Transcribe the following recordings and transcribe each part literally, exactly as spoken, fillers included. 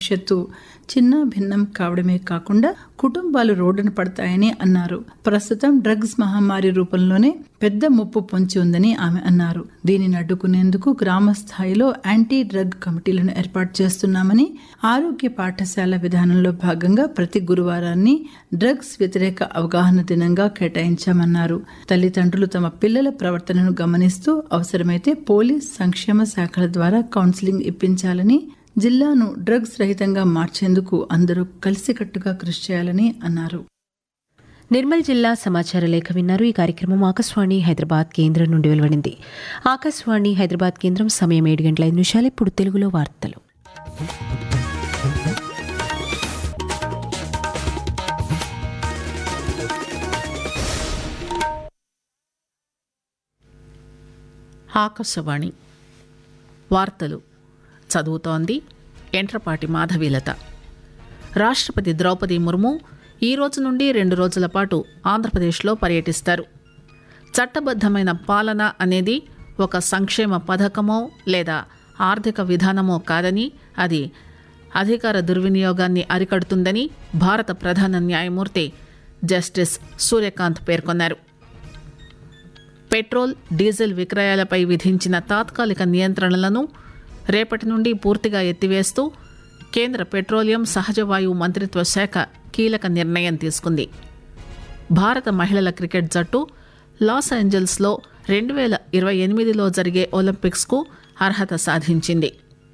భవిష్యత్తు చిన్న భిన్నం కావడమే కాకుండా కుటుంబాలు రోడ్డున పడతాయని అన్నారు. ప్రస్తుతం డ్రగ్స్ మహమ్మారి రూపంలోనే పెద్ద ముప్పు పొంచి ఉందని ఆమె అన్నారు. దీనిని అడ్డుకునేందుకు గ్రామ స్థాయిలో యాంటీ డ్రగ్ కమిటీలను ఏర్పాటు చేస్తున్నామని, ఆరోగ్య పాఠశాల విధానంలో భాగంగా ప్రతి గురువారాన్ని డ్రగ్స్ వ్యతిరేక అవగాహన దినంగా కేటాయించామన్నారు. తల్లిదండ్రులు తమ పిల్లల ప్రవర్తనను గమనిస్తూ అవసరమైతే పోలీస్ సంక్షేమ శాఖల ద్వారా కౌన్సిలింగ్ ఇప్పించాలని, జిల్లాను డ్రగ్స్ రహితంగా మార్చేందుకు అందరూ కలిసికట్టుగా కృషి చేయాలని అన్నారు. నిర్మల్ జిల్లా సమాచార లేఖ విన్నారు. ఈ కార్యక్రమం ఆకాశవాణి హైదరాబాద్ కేంద్రం నుండి వెలువడింది. ఆకాశవాణి హైదరాబాద్ కేంద్రం సమయం ఏడు గంటల ఐదు నిమిషాలు. ఇప్పుడు తెలుగులో వార్తలు. ఆకాశవాణి వార్తలు చదువుతోంది ఎంట్రపాటి మాధవీలత. రాష్ట్రపతి ద్రౌపది ముర్ము ఈ రోజు నుండి రెండు రోజుల పాటు ఆంధ్రప్రదేశ్లో పర్యటిస్తారు. చట్టబద్దమైన పాలన అనేది ఒక సంక్షేమ పథకమో లేదా ఆర్థిక విధానమో కాదని, అది అధికార దుర్వినియోగాన్ని అరికడుతుందని భారత ప్రధాన న్యాయమూర్తి జస్టిస్ సూర్యకాంత్ పేర్కొన్నారు. పెట్రోల్, డీజిల్ విక్రయాలపై విధించిన తాత్కాలిక నియంత్రణలను రేపటి నుండి పూర్తిగా ఎత్తివేస్తూ కేంద్ర పెట్రోలియం, సహజవాయువు మంత్రిత్వ శాఖ కీలక నిర్ణయం తీసుకుంది. భారత మహిళల క్రికెట్ జట్టు లాస్ ఏంజల్స్లో రెండు వేల ఇరవై ఎనిమిదిలో జరిగే ఒలింపిక్స్కు అర్హత సాధించింది.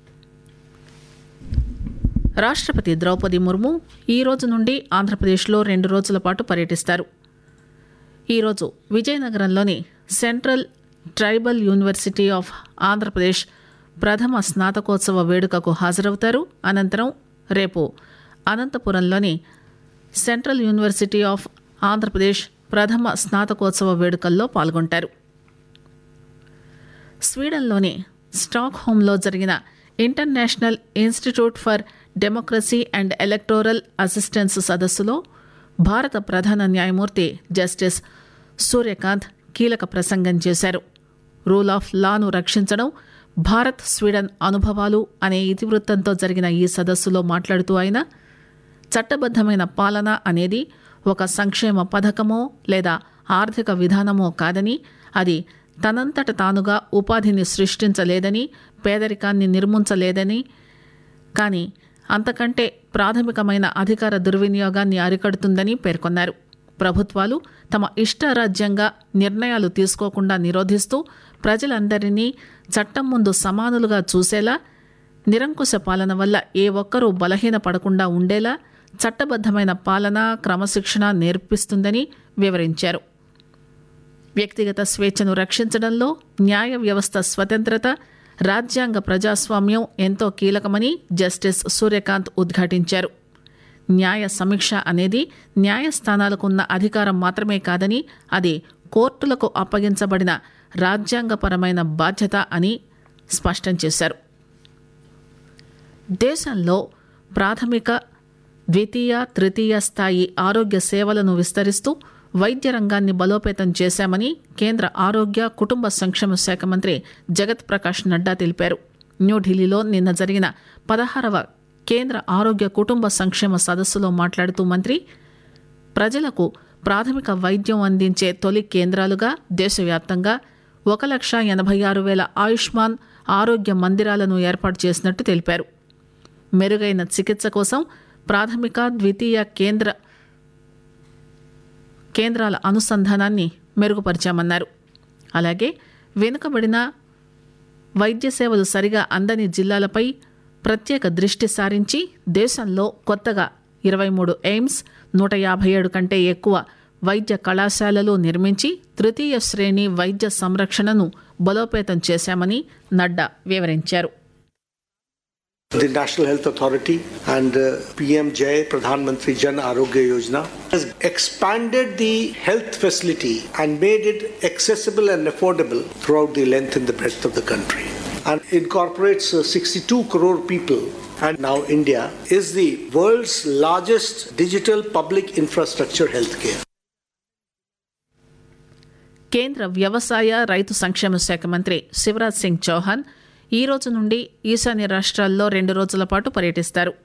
రాష్ట్రపతి ద్రౌపది ముర్ము ఈ రోజు నుండి ఆంధ్రప్రదేశ్లో రెండు రోజుల పాటు పర్యటిస్తారు. ఈరోజు విజయనగరంలోని central tribal university of Andhra Pradesh ప్రథమ స్నాతకోత్సవ వేడుకకు హాజరవుతారు. అనంతరం రేపు అనంతపురంలోని సెంట్రల్ యూనివర్సిటీ ఆఫ్ ఆంధ్రప్రదేశ్ ప్రథమ స్నాతకోత్సవ వేడుకల్లో పాల్గొంటారు. స్వీడన్లోని స్టాక్ హోమ్లో జరిగిన international institute for democracy and electoral assistance సదస్సులో భారత ప్రధాన న్యాయమూర్తి జస్టిస్ సూర్యకాంత్ కీలక ప్రసంగం చేశారు. రూల్ ఆఫ్ లాను రక్షించడం, భారత్ స్వీడన్ అనుభవాలు అనే ఇతివృత్తంతో జరిగిన ఈ సదస్సులో మాట్లాడుతూ ఆయన, చట్టబద్దమైన పాలన అనేది ఒక సంక్షేమ పథకమో లేదా ఆర్థిక విధానమో కాదని, అది తనంతట తానుగా ఉపాధిని సృష్టించలేదని, పేదరికాన్ని నిర్మించలేదని, కానీ అంతకంటే ప్రాథమికమైన అధికార దుర్వినియోగాన్ని అరికడుతుందని పేర్కొన్నారు. ప్రభుత్వాలు తమ ఇష్టారాజ్యంగా నిర్ణయాలు తీసుకోకుండా నిరోధిస్తూ ప్రజలందరినీ చట్టం ముందు సమానులుగా చూసేలా, నిరంకుశ పాలన వల్ల ఏ ఒక్కరూ బలహీన పడకుండా ఉండేలా చట్టబద్దమైన పాలన, క్రమశిక్షణ నేర్పిస్తుందని వివరించారు. వ్యక్తిగత స్వేచ్ఛను రక్షించడంలో న్యాయ వ్యవస్థ స్వతంత్రత, రాజ్యాంగ ప్రజాస్వామ్యం ఎంతో కీలకమని జస్టిస్ సూర్యకాంత్ ఉద్ఘాటించారు. న్యాయ సమీక్ష అనేది న్యాయస్థానాలకున్న అధికారం మాత్రమే కాదని, అది కోర్టులకు అప్పగించబడిన రాజ్యాంగపరమైన బాధ్యత అని స్పష్టం చేశారు. దేశంలో ప్రాథమిక, ద్వితీయ, తృతీయ స్థాయి ఆరోగ్య సేవలను విస్తరిస్తూ వైద్య రంగాన్ని బలోపేతం చేశామని కేంద్ర ఆరోగ్య, కుటుంబ సంక్షేమ శాఖ మంత్రి జగత్ ప్రకాష్ నడ్డా తెలిపారు. న్యూఢిల్లీలో నిన్న జరిగిన పదహారవ కేంద్ర ఆరోగ్య, కుటుంబ సంక్షేమ సదస్సులో మాట్లాడుతూ మంత్రి, ప్రజలకు ప్రాథమిక వైద్యం అందించే తొలి కేంద్రాలుగా దేశవ్యాప్తంగా ఒక లక్ష ఎనభై ఆరు వేల ఆయుష్మాన్ ఆరోగ్య మందిరాలను ఏర్పాటు చేసినట్టు తెలిపారు. మెరుగైన చికిత్స కోసం ప్రాథమిక, ద్వితీయ కేంద్ర కేంద్రాల అనుసంధానాన్ని మెరుగుపరిచామన్నారు. అలాగే వెనుకబడిన వైద్య సేవలు సరిగా అందని జిల్లాలపై ప్రత్యేక దృష్టి సారించి దేశంలో కొత్తగా ఇరవై మూడు ఎయిమ్స్, నూట యాభై ఏడు కంటే ఎక్కువ వైద్య కళాశాలలు నిర్మించి తృతీయ శ్రేణి వైద్య సంరక్షణను బలోపేతం చేశామని నడ్డా వివరించారు. The National Health Authority and uh, P M J Pradhan Mantri Jan Arogya Yojana has expanded the health facility and made it accessible and affordable throughout the length and the breadth of the country, and incorporates uh, sixty-two crore people. And now India is the world's largest digital public infrastructure healthcare. కేంద్ర వ్యవసాయ, రైతు సంక్షేమ శాఖ మంత్రి శివరాజ్ సింగ్ చౌహాన్ ఈ రోజు నుండి ఈశాన్య రాష్ట్రాల్లో రెండు రోజుల పాటు పర్యటిస్తారు.